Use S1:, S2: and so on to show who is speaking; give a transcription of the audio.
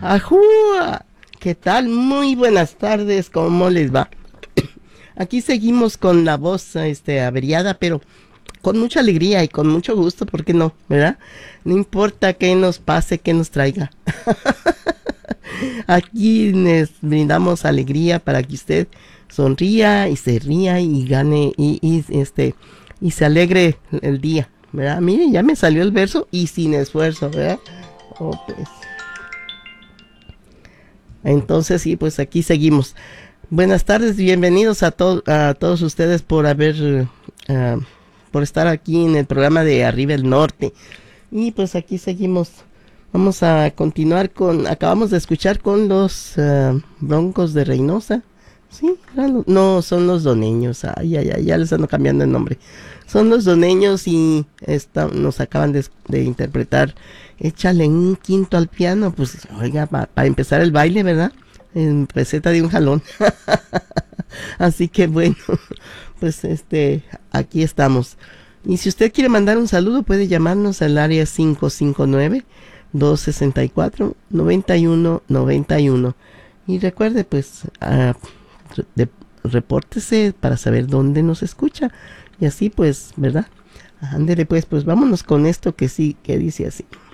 S1: ¡Ajúa! ¿Qué tal? Muy buenas tardes, ¿cómo les va? Aquí seguimos con la voz averiada, pero con mucha alegría y con mucho gusto, ¿por qué no? ¿Verdad? No importa qué nos pase, qué nos traiga. Aquí les brindamos alegría para que usted sonría y se ría y gane y se alegre el día, ¿verdad? Mire, ya me salió el verso y sin esfuerzo, ¿verdad? Oh, pues. Entonces sí, pues aquí seguimos. Buenas tardes, bienvenidos a todos ustedes por uh, por estar aquí en el programa de Arriba el Norte. Y pues aquí seguimos. Vamos a continuar acabamos de escuchar con los Broncos de Reynosa. Sí, no, son los Doneños. Ay, ya les ando cambiando el nombre. Son los Doneños y nos acaban de interpretar Échale un quinto al piano. Pues, oiga, para empezar el baile, ¿verdad? En receta de un jalón. Así que bueno, pues aquí estamos. Y si usted quiere mandar un saludo, puede llamarnos al área 559-264-9191. Y recuerde, pues, repórtese para saber dónde nos escucha. Y así, pues, ¿verdad? Ándele, pues vámonos con esto que sí, que dice así.